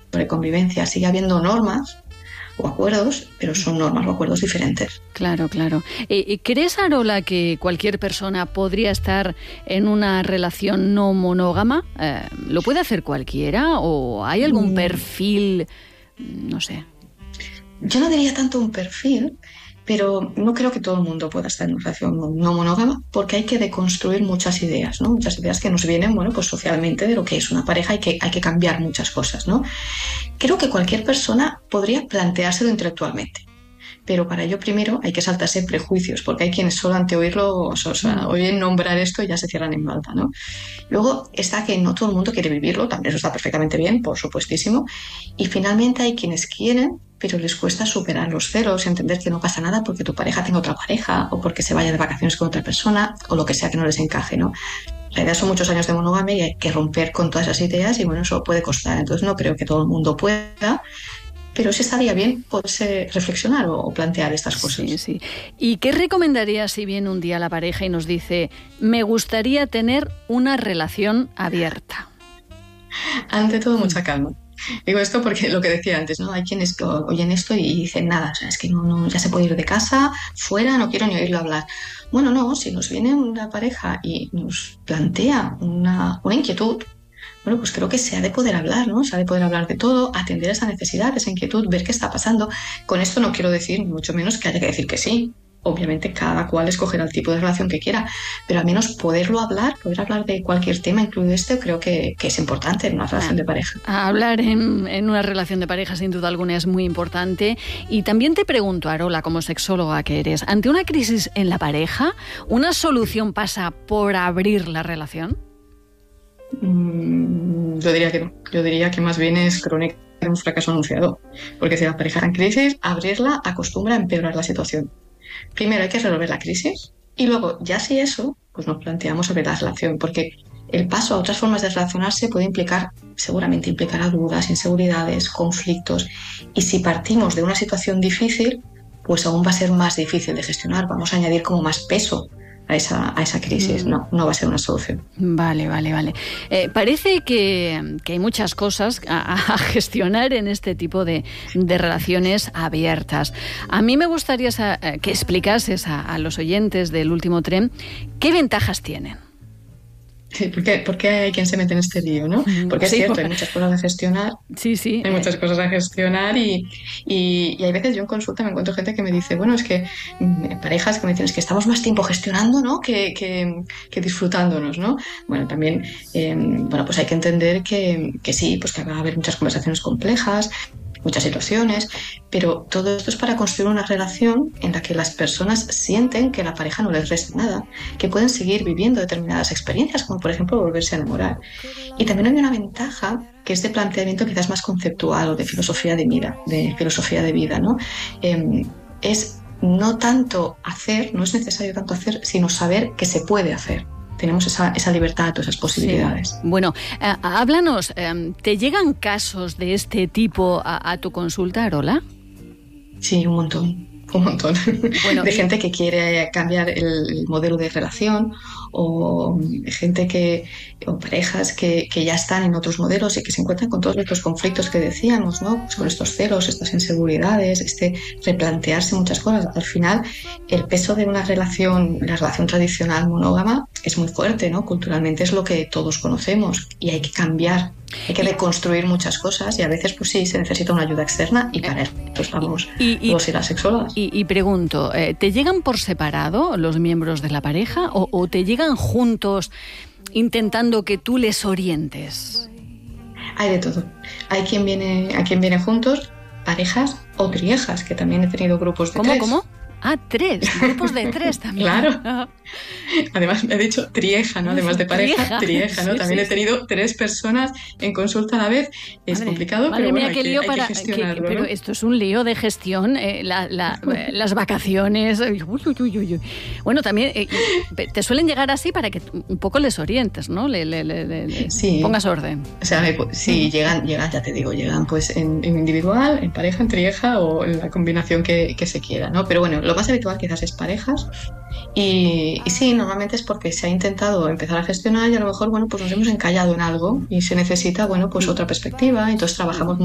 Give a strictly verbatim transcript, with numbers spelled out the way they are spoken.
sobre convivencia, sigue habiendo normas o acuerdos, pero son normas o acuerdos diferentes. Claro, claro. Eh, ¿Crees, Arola, que cualquier persona podría estar en una relación no monógama? Eh, ¿Lo puede hacer cualquiera o hay algún perfil, no sé? Yo no diría tanto un perfil, pero no creo que todo el mundo pueda estar en una relación no monógama, porque hay que deconstruir muchas ideas, ¿no? Muchas ideas que nos vienen, bueno, pues socialmente de lo que es una pareja y que hay que cambiar muchas cosas, ¿no? Creo que cualquier persona podría planteárselo intelectualmente, pero para ello primero hay que saltarse prejuicios, porque hay quienes solo ante oírlo, o sea, oyen nombrar esto y ya se cierran en falta, ¿no? Luego está que no todo el mundo quiere vivirlo, también eso está perfectamente bien, por supuestísimo, y finalmente hay quienes quieren, pero les cuesta superar los celos, entender que no pasa nada porque tu pareja tenga otra pareja o porque se vaya de vacaciones con otra persona o lo que sea que no les encaje, ¿no? La idea son muchos años de monogamia y hay que romper con todas esas ideas y bueno, eso puede costar. Entonces no creo que todo el mundo pueda, pero sí estaría bien poderse reflexionar o plantear estas cosas. Sí, sí. ¿Y qué recomendarías si viene un día la pareja y nos dice, me gustaría tener una relación abierta? Ante todo, mucha calma. Digo esto porque lo que decía antes, ¿no? Hay quienes oyen esto y dicen nada, o sea, es que no, no, ya se puede ir de casa, fuera, no quiero ni oírlo hablar. Bueno, no, si nos viene una pareja y nos plantea una, una inquietud, bueno, pues creo que se ha de poder hablar, ¿no? Se ha de poder hablar de todo, atender esa necesidad, esa inquietud, ver qué está pasando. Con esto no quiero decir, mucho menos, que haya que decir que sí. Obviamente cada cual escogerá el tipo de relación que quiera, pero al menos poderlo hablar, poder hablar de cualquier tema, incluido este, creo que, que es importante en una relación de pareja. Hablar en, en una relación de pareja sin duda alguna es muy importante. Y también te pregunto, Arola, como sexóloga que eres, ante una crisis en la pareja, ¿una solución pasa por abrir la relación? Mm, yo diría que no, yo diría que más bien es crónica de un fracaso anunciado, porque si la pareja está en crisis, abrirla acostumbra a empeorar la situación. Primero hay que resolver la crisis y luego, ya si eso, pues nos planteamos abrir la relación, porque el paso a otras formas de relacionarse puede implicar, seguramente implicará dudas, inseguridades, conflictos, y si partimos de una situación difícil, pues aún va a ser más difícil de gestionar, vamos a añadir como más peso a esa, a esa crisis. No, no va a ser una solución. Vale, vale, vale. Eh, parece que, que hay muchas cosas a, a gestionar en este tipo de, de relaciones abiertas. A mí me gustaría que explicases a, a los oyentes del Último Tren qué ventajas tienen. Sí, ¿por qué, ¿por qué hay quien se mete en este lío, no? Porque es sí, cierto, porque... hay muchas cosas a gestionar. Sí, sí. Hay muchas cosas a gestionar y, y, y hay veces yo en consulta me encuentro gente que me dice, bueno, es que parejas que me dicen, es que estamos más tiempo gestionando, ¿no? Que, que, que disfrutándonos, ¿no? Bueno, también, eh, bueno, pues hay que entender que, que sí, pues que va a haber muchas conversaciones complejas, muchas situaciones, pero todo esto es para construir una relación en la que las personas sienten que la pareja no les resta nada, que pueden seguir viviendo determinadas experiencias, como por ejemplo volverse a enamorar. Y también hay una ventaja que es de planteamiento quizás más conceptual o de filosofía de vida, de filosofía de vida, ¿no? Eh, es no tanto hacer, no es necesario tanto hacer, sino saber que se puede hacer. Tenemos esa, esa libertad, todas esas posibilidades. Sí. Bueno, eh, háblanos, eh, ¿te llegan casos de este tipo a, a tu consulta, Arola? Sí, un montón, un montón. Bueno, de y... gente que quiere cambiar el, el modelo de relación o gente que, o parejas que, que ya están en otros modelos y que se encuentran con todos estos conflictos que decíamos, ¿no? Pues con estos celos, estas inseguridades, este replantearse muchas cosas. Al final, el peso de una relación, la relación tradicional monógama, es muy fuerte, ¿no? Culturalmente es lo que todos conocemos y hay que cambiar, hay que reconstruir muchas cosas y a veces, pues sí, se necesita una ayuda externa y para eso estamos y, y, los y las sexólogas. Y, y pregunto, ¿te llegan por separado los miembros de la pareja o, o te llegan juntos intentando que tú les orientes? Hay de todo. Hay quien viene, hay quien viene juntos, parejas o triejas, que también he tenido grupos de ¿Cómo, tres. ¿Cómo? Ah, tres, grupos de tres también. Claro. Además, me he dicho trieja, ¿no? Además de pareja, trieja, trieja ¿no? Sí, también sí, he tenido sí. tres personas en consulta a la vez. Es madre, complicado, madre pero mía, bueno, qué hay, lío que, para, hay que gestionarlo. Que, pero ¿no? esto es un lío de gestión, eh, la, la, las vacaciones. Uy, uy, uy, uy. Bueno, también eh, te suelen llegar así para que un poco les orientes, ¿no? Le, le, le, le sí. pongas orden. O sea, me, sí, llegan, llegan, ya te digo, llegan pues en, en individual, en pareja, en trieja o en la combinación que, que se quiera, ¿no? Pero bueno, lo más habitual quizás es parejas y, y sí, normalmente es porque se ha intentado empezar a gestionar y a lo mejor, bueno, pues nos hemos encallado en algo y se necesita, bueno, pues otra perspectiva, entonces trabajamos